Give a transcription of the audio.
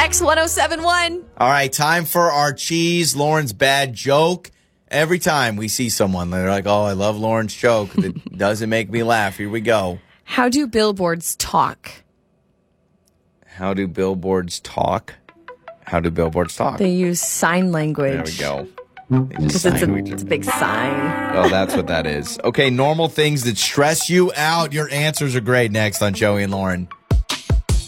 X1071. All right, time for our Cheese Lauren's bad joke. Every time we see someone, they're like, oh, I love Lauren's joke. It doesn't make me laugh. Here we go. How do billboards talk? How do billboards talk? How do billboards talk? They use sign language. There we go. Because it's a big sign. Oh, that's what that is. Okay, normal things that stress you out. Your answers are great next on Joey and Lauren.